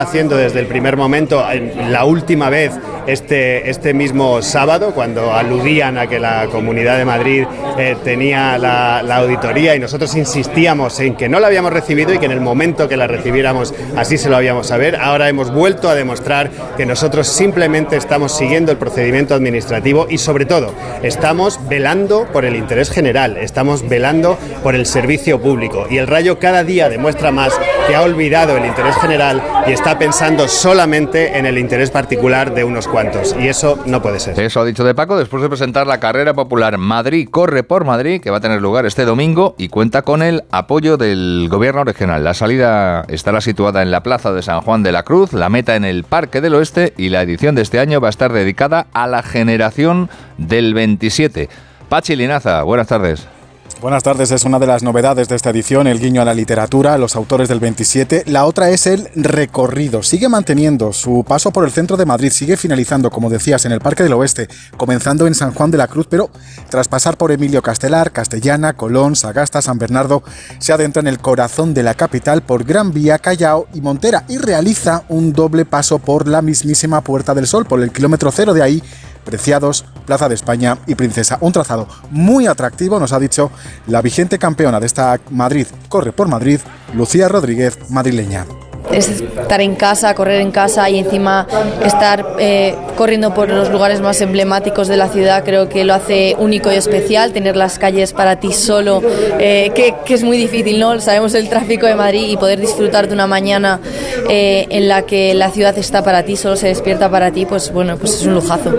haciendo desde el primer momento, la última vez este mismo sábado, cuando aludían a que la Comunidad de Madrid tenía la auditoría y nosotros insistíamos en que no la habíamos recibido y que en el momento que la recibiéramos así se lo habíamos a ver. Ahora hemos vuelto a demostrar que nosotros simplemente estamos siguiendo el procedimiento administrativo y sobre todo estamos velando por el interés general, estamos velando por el servicio público y el Rayo cada día demuestra más que ha olvidado el interés general y está pensando solamente en el interés particular de unos cuantos, y eso no puede ser. Eso ha dicho de Paco después de presentar la carrera popular Madrid corre por Madrid, que va a tener lugar este domingo y cuenta con el apoyo del gobierno regional. La salida estará situada en la plaza de San Juan de la Cruz, la meta en el Parque del Oeste, y la edición de este año va a estar dedicada a la generación del 27. Pachi Linaza, buenas tardes. Buenas tardes, es una de las novedades de esta edición, el guiño a la literatura, a los autores del 27. La otra es el recorrido. Sigue manteniendo su paso por el centro de Madrid, sigue finalizando, como decías, en el Parque del Oeste, comenzando en San Juan de la Cruz, pero tras pasar por Emilio Castelar, Castellana, Colón, Sagasta, San Bernardo, se adentra en el corazón de la capital por Gran Vía, Callao y Montera y realiza un doble paso por la mismísima Puerta del Sol, por el kilómetro cero de ahí, Preciados, Plaza de España y Princesa. Un trazado muy atractivo, nos ha dicho la vigente campeona de esta Madrid corre por Madrid, Lucía Rodríguez, madrileña. Es estar en casa, correr en casa y encima estar corriendo por los lugares más emblemáticos de la ciudad. Creo que lo hace único y especial, tener las calles para ti solo, que es muy difícil, ¿no? Sabemos el tráfico de Madrid y poder disfrutar de una mañana en la que la ciudad está para ti, solo se despierta para ti, pues bueno, pues es un lujazo.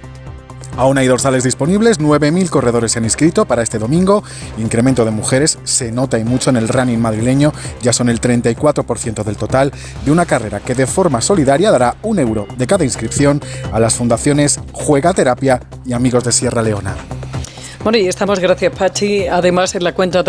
Aún hay dorsales disponibles, 9.000 corredores se han inscrito para este domingo. Incremento de mujeres se nota y mucho en el running madrileño, ya son el 34% del total de una carrera que de forma solidaria dará €1 de cada inscripción a las fundaciones Juega Terapia y Amigos de Sierra Leona. Bueno, y estamos, gracias Pachi, además en la cuenta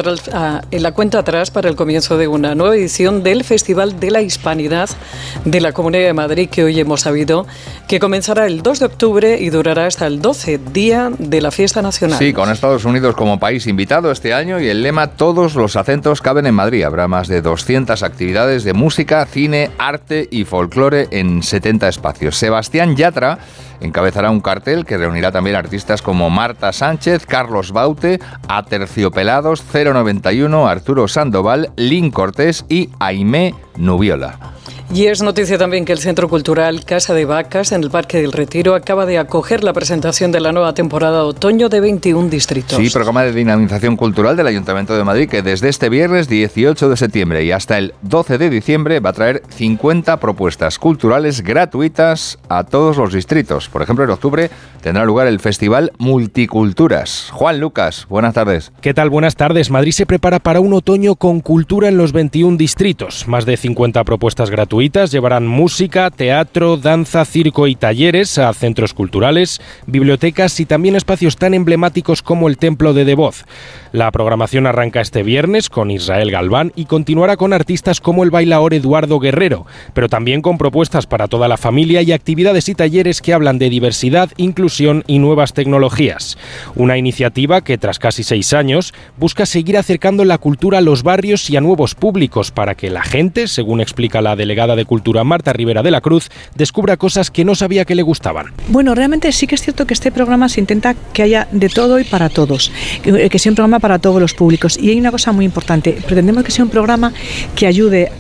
atrás para el comienzo de una nueva edición del Festival de la Hispanidad de la Comunidad de Madrid, que hoy hemos sabido que comenzará el 2 de octubre y durará hasta el 12, día de la fiesta nacional. Sí, con Estados Unidos como país invitado este año y el lema "Todos los acentos caben en Madrid". Habrá más de 200 actividades de música, cine, arte y folclore en 70 espacios. Sebastián Yatra encabezará un cartel que reunirá también artistas como Marta Sánchez, Carlos Baute, Aterciopelados, 091, Arturo Sandoval, Lin Cortés y Aimé Nubiola. Y es noticia también que el Centro Cultural Casa de Vacas, en el Parque del Retiro, acaba de acoger la presentación de la nueva temporada de otoño de 21 distritos. Sí, programa de dinamización cultural del Ayuntamiento de Madrid que desde este viernes 18 de septiembre y hasta el 12 de diciembre va a traer 50 propuestas culturales gratuitas a todos los distritos. Por ejemplo, en octubre tendrá lugar el Festival Multiculturas. Juan Lucas, buenas tardes. ¿Qué tal? Buenas tardes. Madrid se prepara para un otoño con cultura en los 21 distritos. Más de 50 propuestas gratuitas llevarán música, teatro, danza, circo y talleres a centros culturales, bibliotecas y también espacios tan emblemáticos como el Templo de Devoz. La programación arranca este viernes con Israel Galván y continuará con artistas como el bailaor Eduardo Guerrero, pero también con propuestas para toda la familia y actividades y talleres que hablan de diversidad, inclusión y nuevas tecnologías. Una iniciativa que tras casi 6 años busca seguir acercando la cultura a los barrios y a nuevos públicos para que la gente, según explica la delegada de Cultura Marta Rivera de la Cruz, descubra cosas que no sabía que le gustaban. Bueno, realmente sí que es cierto que este programa se intenta que haya de todo y para todos, que sea un programa para todos los públicos. Y hay una cosa muy importante, pretendemos que sea un programa que ayude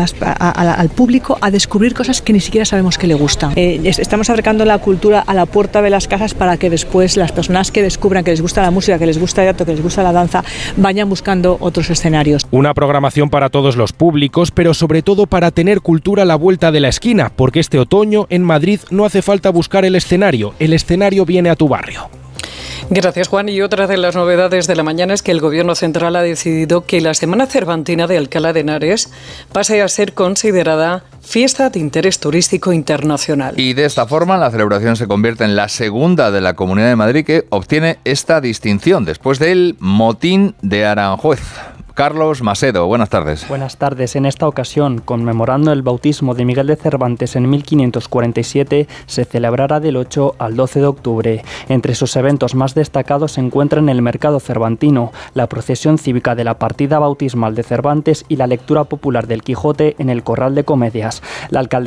al público a descubrir cosas que ni siquiera sabemos que le gustan. Estamos acercando la cultura a la puerta de las casas para que después las personas que descubran que les gusta la música, que les gusta el teatro, que les gusta la danza, vayan buscando otros escenarios. Una programación para todos los públicos, pero sobre todo para tener cultura a la vuelta de la esquina, porque este otoño en Madrid no hace falta buscar el escenario viene a tu barrio. Gracias, Juan. Y otra de las novedades de la mañana es que el Gobierno Central ha decidido que la Semana Cervantina de Alcalá de Henares pase a ser considerada fiesta de interés turístico internacional. Y de esta forma la celebración se convierte en la segunda de la Comunidad de Madrid que obtiene esta distinción después del motín de Aranjuez. Carlos Macedo, buenas tardes. Buenas tardes. En esta ocasión, conmemorando el bautismo de Miguel de Cervantes en 1547, se celebrará del 8 al 12 de octubre. Entre sus eventos más destacados se encuentran el Mercado Cervantino, la procesión cívica de la partida bautismal de Cervantes y la lectura popular del Quijote en el Corral de Comedias. La alcaldesa